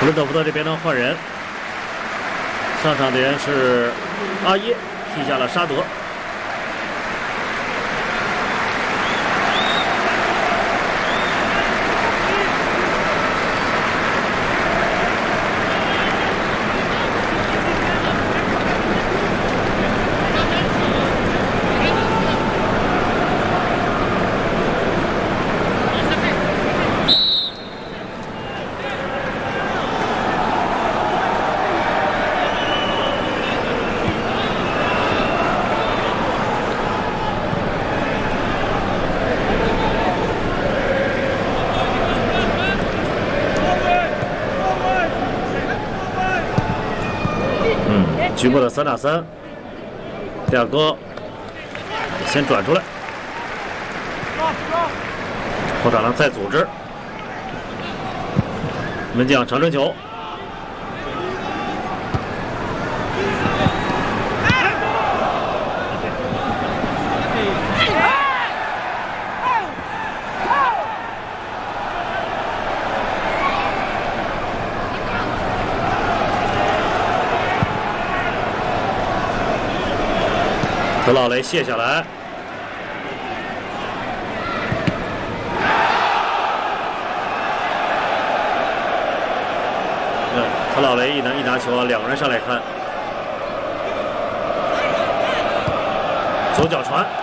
普伦特福德这边呢换人，上场的人是阿耶，替下了沙德。局部的3打3，第二个先转出来，后场呢再组织，门将长传球，德劳雷卸下来，德劳雷一拿球啊，2个人上来看，左脚传。